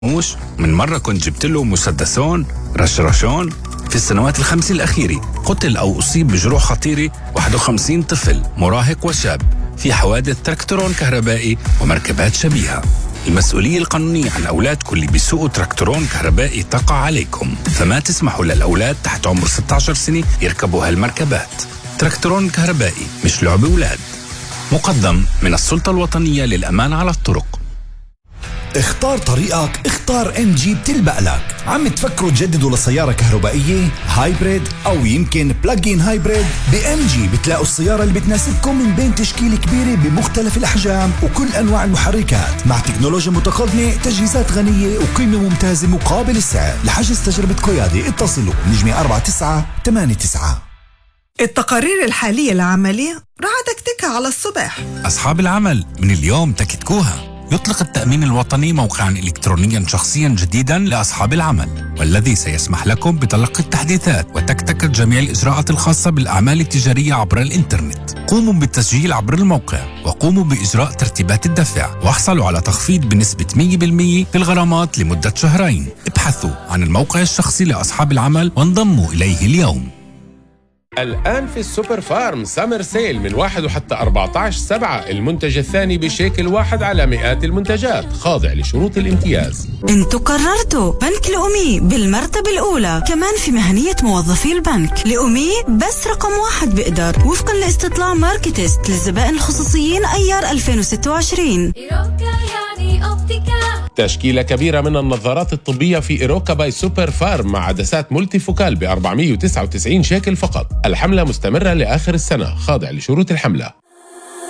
موش من مرة كنت جبت له مسدسون رشرشون. في السنوات ال5 الأخيرة قتل أو أصيب بجروح خطيرة 51 طفل مراهق وشاب في حوادث تراكتورون كهربائي ومركبات شبيهة. المسؤولية القانونية عن أولادكم اللي بيسوقوا تراكتورون كهربائي تقع عليكم، فما تسمحوا للأولاد تحت عمر 16 سنة يركبوا هالمركبات. تراكتورون كهربائي مش لعب أولاد. مقدم من السلطة الوطنية للأمان على الطرق. اختار طريقك، اختار MG بتلبق لك. عم تفكروا تجددوا لسيارة كهربائية هايبريد أو يمكن بلاجين هايبريد؟ بMG بتلاقوا السيارة اللي بتناسبكم من بين تشكيلة كبيرة بمختلف الأحجام وكل أنواع المحركات، مع تكنولوجيا متقدمة، تجهيزات غنية وقيمة ممتازة مقابل السعر. لحجز تجربة قيادة اتصلوا نجمة 4989. التقارير الحالية العملية راح تكتكها على الصبح. أصحاب العمل من اليوم تكتكوها. يطلق التأمين الوطني موقعاً إلكترونياً شخصياً جديداً لأصحاب العمل، والذي سيسمح لكم بتلقي التحديثات وتكتكة جميع الإجراءات الخاصة بالأعمال التجارية عبر الإنترنت. قوموا بالتسجيل عبر الموقع وقوموا بإجراء ترتيبات الدفع، واحصلوا على تخفيض بنسبة 100% في الغرامات لمدة 2 شهر. ابحثوا عن الموقع الشخصي لأصحاب العمل وانضموا إليه اليوم. الآن في السوبر فارم سامر سيل من 1 وحتى 14/7. المنتج الثاني بشيكل واحد على مئات المنتجات، خاضع لشروط الامتياز. انتوا قررتوا بنك الأمي بالمرتبة الأولى، كمان في مهنية موظفي البنك. الأمي بس رقم 1 بقدر وفقا لاستطلاع ماركتست للزبائن الخصوصيين أيار 2026. تشكيلة كبيرة من النظارات الطبية في إيروكا باي سوبر فارم مع عدسات مولتي فوكال ب 499 شيكل فقط. الحملة مستمرة لآخر السنة، خاضع لشروط الحملة.